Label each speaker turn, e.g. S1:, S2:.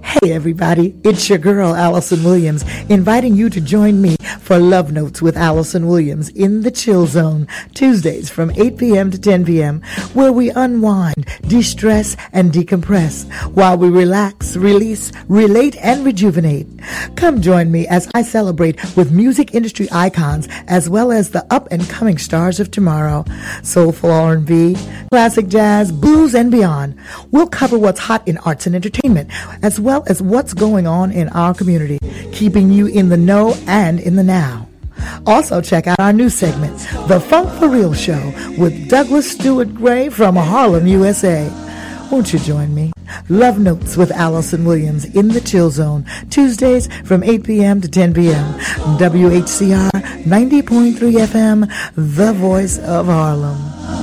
S1: Hey everybody, it's your girl Allison Williams, inviting you to join me for Love Notes with Allison Williams in the Chill Zone, Tuesdays from 8 p.m. to 10 p.m., where we unwind, de-stress, and decompress while we relax, release, relate, and rejuvenate. Come join me as I celebrate with music industry icons as well as the up-and-coming stars of tomorrow. Soulful R&B, classic jazz, blues, and beyond. We'll cover what's hot in arts and entertainment, as well as what's going on in our community, keeping you in the know and in the now. Also, check out our new segment, The Funk for Real Show, with Douglas Stewart Gray from Harlem, USA. Won't you join me? Love Notes with Allison Williams in the Chill Zone, Tuesdays from 8 p.m. to 10 p.m. WHCR 90.3 FM, the voice of Harlem.